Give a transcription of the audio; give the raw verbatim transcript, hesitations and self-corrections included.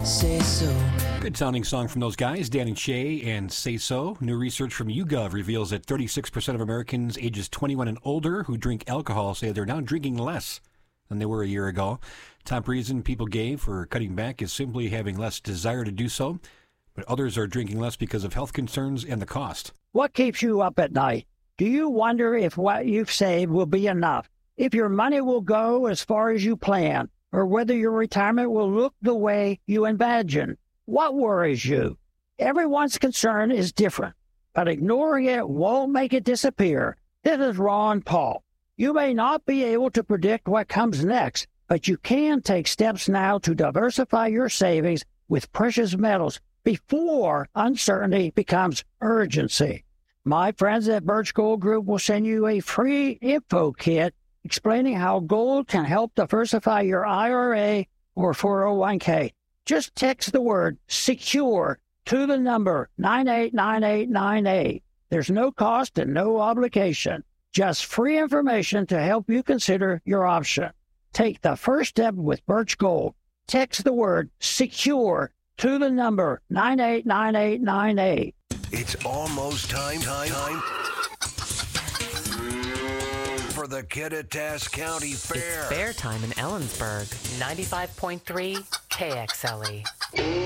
Say so. Good sounding song from those guys, Dan and Shay and Say So. New research from YouGov reveals that thirty-six percent of Americans ages twenty-one and older who drink alcohol say they're now drinking less than they were a year ago. Top reason people gave for cutting back is simply having less desire to do so, but others are drinking less because of health concerns and the cost. What keeps you up at night? Do you wonder if what you've saved will be enough? If your money will go as far as you plan? Or whether your retirement will look the way you imagine? What worries you? Everyone's concern is different, but ignoring it won't make it disappear. This is Ron Paul. You may not be able to predict what comes next, but you can take steps now to diversify your savings with precious metals before uncertainty becomes urgency. My friends at Birch Gold Group will send you a free info kit explaining how gold can help diversify your I R A or four oh one k. Just text the word SECURE to the number nine eight nine eight nine eight. There's no cost and no obligation. Just free information to help you consider your option. Take the first step with Birch Gold. Text the word SECURE to the number nine eight nine eight nine eight. It's almost time, time, time for the Kittitas County Fair. It's fair time in Ellensburg. ninety-five point three K X L E.